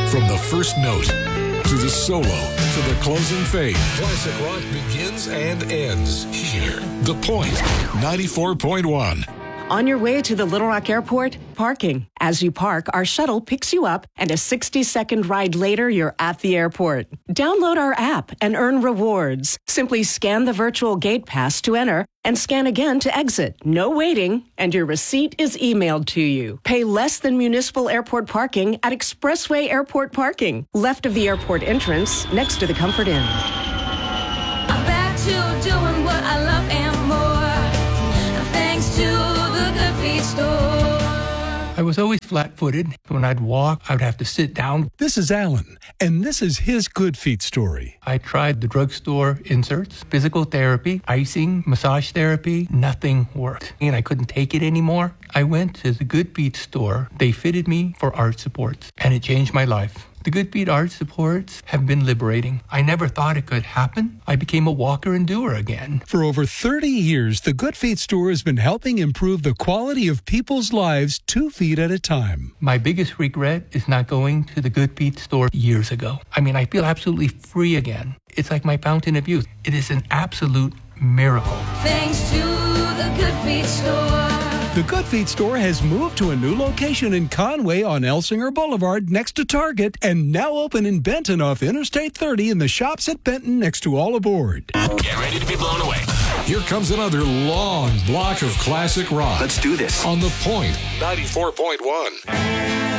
From the first note to the solo to the closing fade, classic rock begins and ends here. The Point, 94.1. On your way to the Little Rock Airport, parking. As you park, our shuttle picks you up, and a 60-second ride later, you're at the airport. Download our app and earn rewards. Simply scan the virtual gate pass to enter and scan again to exit. No waiting, and your receipt is emailed to you. Pay less than municipal airport parking at Expressway Airport Parking, left of the airport entrance, next to the Comfort Inn. I'm back to doing what I love and more, thanks to the Good Feet store. I was always flat-footed. When I'd walk, I would have to sit down. This is Alan, and this is his Good Feet story. I tried the drugstore inserts, physical therapy, icing, massage therapy. Nothing worked, and I couldn't take it anymore. I went to the Good Feet store. They fitted me for arch supports, and it changed my life. The Good Feet arch supports have been liberating. I never thought it could happen. I became a walker and doer again. For over 30 years, the Good Feet store has been helping improve the quality of people's lives 2 feet at a time. My biggest regret is not going to the Good Feet store years ago. I feel absolutely free again. It's like my fountain of youth. It is an absolute miracle. Thanks to the Good Feet store. The Good Feet store has moved to a new location in Conway on Elsinger Boulevard next to Target, and now open in Benton off Interstate 30 in the shops at Benton next to All Aboard. Get ready to be blown away. Here comes another long block of classic rock. Let's do this. On The Point, 94.1.